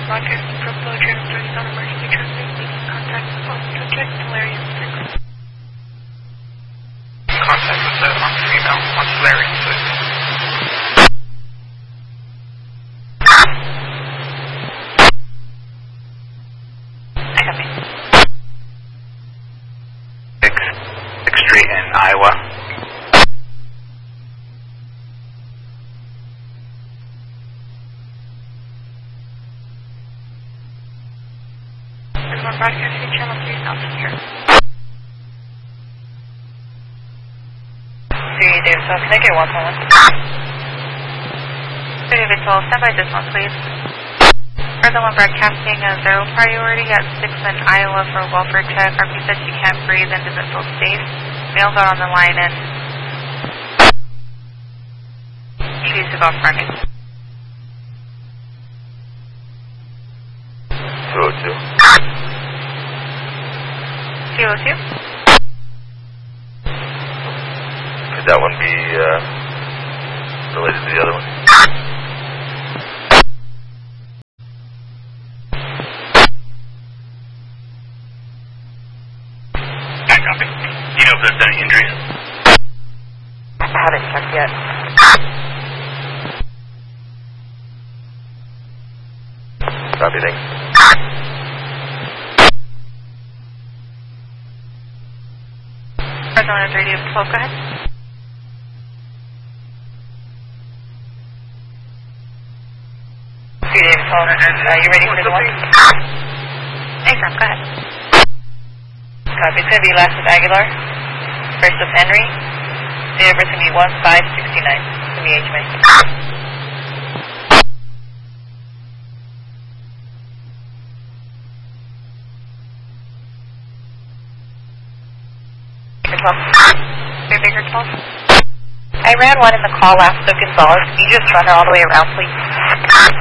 broadcasting from Flow Channel 30 on emergency transmit. Please contact the phone subject, Valerian 6. Contact with the female on Valerian 6. Street in Iowa. There's one broadcasting channel 3000 here. David 12, can I get 1.1? David 12, stand by this one, please. Further one broadcasting a 0 priority at 6 in Iowa for a welfare check. RP said she can't breathe and doesn't feel safe. Males are on the line and she needs to go off running. 202. 202? Could that one be related to the other one? Copy. Do you know if there's any injuries? I haven't checked yet. Copy, thanks. President Radio 12, go ahead. David 12, you ready for the one? Anytime, go ahead. Copy, it's going to be last of Aguilar, first of Henry, date of birth to be 1569, to be age mate. Baker 12. I ran one in the call last of Gonzalez. Can you just run her all the way around, please?